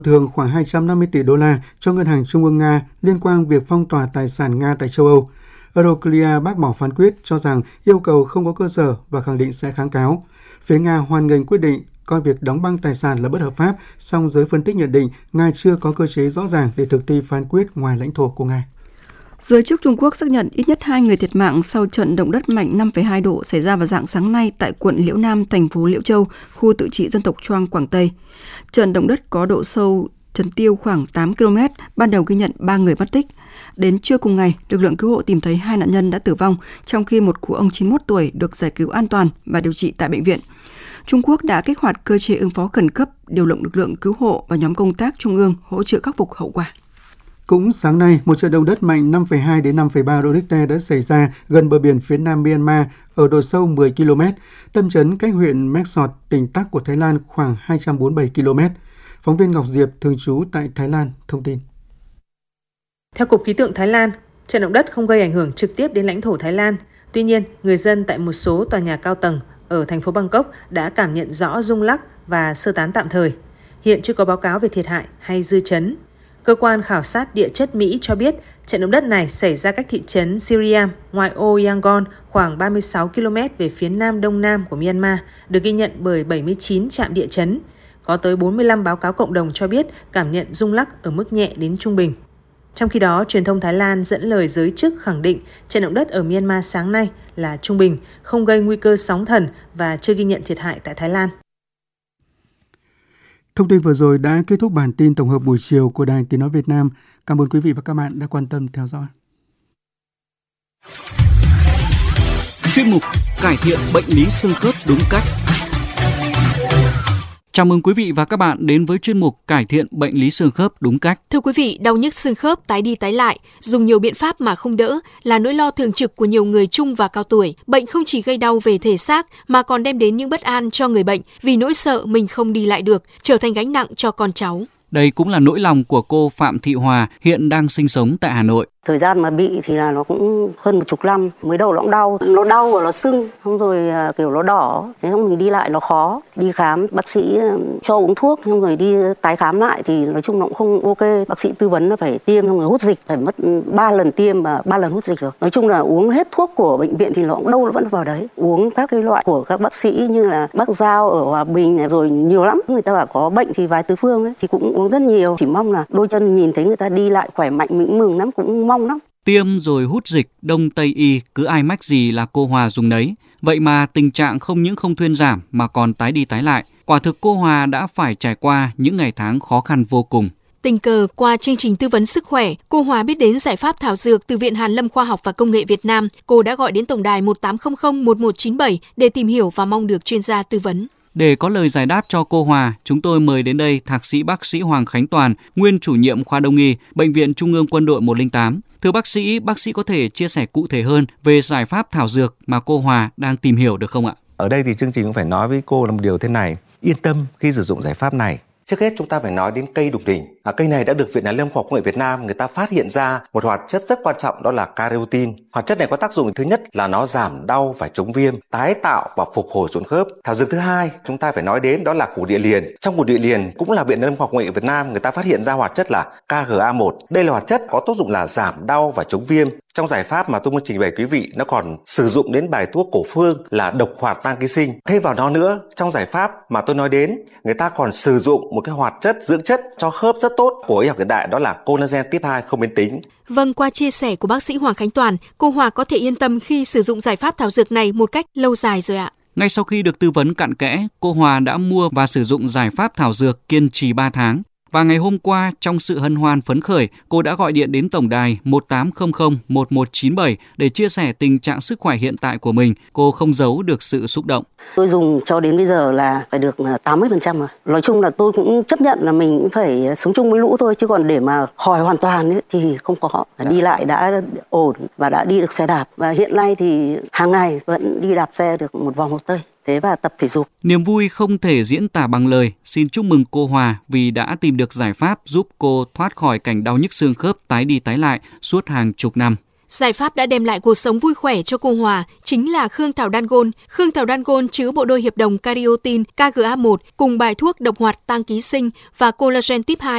thường khoảng 250 tỷ đô la cho Ngân hàng Trung ương Nga liên quan việc phong tỏa tài sản Nga tại châu Âu. Euroclear bác bỏ phán quyết cho rằng yêu cầu không có cơ sở và khẳng định sẽ kháng cáo. Phía Nga hoan nghênh quyết định, coi việc đóng băng tài sản là bất hợp pháp, song giới phân tích nhận định Nga chưa có cơ chế rõ ràng để thực thi phán quyết ngoài lãnh thổ của Nga. Giới chức Trung Quốc xác nhận ít nhất 2 người thiệt mạng sau trận động đất mạnh 5,2 độ xảy ra vào rạng sáng nay tại quận Liễu Nam, thành phố Liễu Châu, khu tự trị dân tộc Choang, Quảng Tây. Trận động đất có độ sâu trấn tiêu khoảng 8 km, ban đầu ghi nhận 3 người mất tích. Đến trưa cùng ngày, lực lượng cứu hộ tìm thấy 2 nạn nhân đã tử vong, trong khi một cụ ông 91 tuổi được giải cứu an toàn và điều trị tại bệnh viện. Trung Quốc đã kích hoạt cơ chế ứng phó khẩn cấp, điều động lực lượng cứu hộ và nhóm công tác trung ương hỗ trợ khắc phục hậu quả. Cũng sáng nay, một trận động đất mạnh 5,2 đến 5,3 độ Richter đã xảy ra gần bờ biển phía nam Myanmar ở độ sâu 10 km, tâm chấn cách huyện Mek Sot, tỉnh Tắc của Thái Lan khoảng 247 km. Phóng viên Ngọc Diệp, thường trú tại Thái Lan, thông tin. Theo Cục Khí tượng Thái Lan, trận động đất không gây ảnh hưởng trực tiếp đến lãnh thổ Thái Lan. Tuy nhiên, người dân tại một số tòa nhà cao tầng ở thành phố Bangkok đã cảm nhận rõ rung lắc và sơ tán tạm thời. Hiện chưa có báo cáo về thiệt hại hay dư chấn. Cơ quan khảo sát địa chất Mỹ cho biết trận động đất này xảy ra cách thị trấn Siriam, ngoại ô Yangon, khoảng 36 km về phía nam đông nam của Myanmar, được ghi nhận bởi 79 trạm địa chấn. Có tới 45 báo cáo cộng đồng cho biết cảm nhận rung lắc ở mức nhẹ đến trung bình. Trong khi đó, truyền thông Thái Lan dẫn lời giới chức khẳng định trận động đất ở Myanmar sáng nay là trung bình, không gây nguy cơ sóng thần và chưa ghi nhận thiệt hại tại Thái Lan. Thông tin vừa rồi đã kết thúc bản tin tổng hợp buổi chiều của Đài Tiếng nói Việt Nam. Cảm ơn quý vị và các bạn đã quan tâm theo dõi. Chuyên mục cải thiện bệnh lý xương khớp đúng cách. Chào mừng quý vị và các bạn đến với chuyên mục cải thiện bệnh lý xương khớp đúng cách. Thưa quý vị, đau nhức xương khớp tái đi tái lại, dùng nhiều biện pháp mà không đỡ là nỗi lo thường trực của nhiều người trung và cao tuổi. Bệnh không chỉ gây đau về thể xác mà còn đem đến những bất an cho người bệnh vì nỗi sợ mình không đi lại được, trở thành gánh nặng cho con cháu. Đây cũng là nỗi lòng của cô Phạm Thị Hòa, hiện đang sinh sống tại Hà Nội. Thời gian mà bị thì là nó cũng hơn 10 năm, mới đầu nó cũng đau và nó sưng, xong rồi kiểu nó đỏ, thế xong mình đi lại nó khó, đi khám bác sĩ cho uống thuốc, xong rồi đi tái khám lại thì nói chung nó cũng không ok, bác sĩ tư vấn là phải tiêm, xong rồi hút dịch, phải mất 3 lần tiêm và 3 lần hút dịch rồi. Nói chung là uống hết thuốc của bệnh viện thì nó cũng đâu nó vẫn vào đấy, uống các cái loại của các bác sĩ như là Bắc Giao ở Hòa Bình này, rồi nhiều lắm, người ta bảo có bệnh thì vài tứ phương ấy, thì cũng uống rất nhiều, chỉ mong là đôi chân nhìn thấy người ta đi lại khỏe mạnh mình mừng lắm, cũng mong lắm. Tiêm rồi hút dịch, đông tây y, cứ ai mách gì là cô Hòa dùng nấy. Vậy mà tình trạng không những không thuyên giảm mà còn tái đi tái lại. Quả thực cô Hòa đã phải trải qua những ngày tháng khó khăn vô cùng. Tình cờ qua chương trình tư vấn sức khỏe, cô Hòa biết đến giải pháp thảo dược từ Viện Hàn lâm Khoa học và Công nghệ Việt Nam. Cô đã gọi đến tổng đài 1800 1197 để tìm hiểu và mong được chuyên gia tư vấn. Để có lời giải đáp cho cô Hòa, chúng tôi mời đến đây Thạc sĩ bác sĩ Hoàng Khánh Toàn, nguyên chủ nhiệm khoa Đông y, Bệnh viện Trung ương Quân đội 108. Thưa bác sĩ có thể chia sẻ cụ thể hơn về giải pháp thảo dược mà cô Hòa đang tìm hiểu được không ạ? Ở đây thì chương trình cũng phải nói với cô là một điều thế này, yên tâm khi sử dụng giải pháp này. Trước hết chúng ta phải nói đến cây đục đỉnh. Cây này đã được Viện Hàn lâm Khoa học Công nghệ Việt Nam người ta phát hiện ra một hoạt chất rất quan trọng, đó là carotin. Hoạt chất này có tác dụng thứ nhất là nó giảm đau và chống viêm, tái tạo và phục hồi xương khớp. Thảo dược thứ hai chúng ta phải nói đến đó là củ địa liền. Trong củ địa liền cũng là Viện Hàn lâm Khoa học Công nghệ Việt Nam người ta phát hiện ra hoạt chất là KGA1. Đây là hoạt chất có tác dụng là giảm đau và chống viêm. Trong giải pháp mà tôi muốn trình bày quý vị, nó còn sử dụng đến bài thuốc cổ phương là độc hoạt tăng ký sinh. Thêm vào đó nữa, trong giải pháp mà tôi nói đến, người ta còn sử dụng một cái hoạt chất dưỡng chất cho khớp rất tốt của y học hiện đại, đó là collagen type 2 không biến tính. Vâng, qua chia sẻ của bác sĩ Hoàng Khánh Toàn, cô Hòa có thể yên tâm khi sử dụng giải pháp thảo dược này một cách lâu dài rồi ạ. Ngay sau khi được tư vấn cặn kẽ, cô Hòa đã mua và sử dụng giải pháp thảo dược kiên trì 3 tháng. Và ngày hôm qua, trong sự hân hoan phấn khởi, cô đã gọi điện đến tổng đài 1800 1197 để chia sẻ tình trạng sức khỏe hiện tại của mình. Cô không giấu được sự xúc động. Tôi dùng cho đến bây giờ là phải được 80% rồi. Nói chung là tôi cũng chấp nhận là mình cũng phải sống chung với lũ thôi, chứ còn để mà khỏi hoàn toàn ấy, thì không có. Đi lại đã ổn và đã đi được xe đạp. Và hiện nay thì hàng ngày vẫn đi đạp xe được một vòng Hồ Tây. Thế và tập thể dục. Niềm vui không thể diễn tả bằng lời. Xin chúc mừng cô Hòa vì đã tìm được giải pháp giúp cô thoát khỏi cảnh đau nhức xương khớp tái đi tái lại suốt hàng chục năm. Giải pháp đã đem lại cuộc sống vui khỏe cho cô Hòa chính là Khương Thảo Đan Gôn. Khương Thảo Đan Gôn chứa bộ đôi hiệp đồng cariotin, KGA1 cùng bài thuốc độc hoạt tăng ký sinh và collagen type 2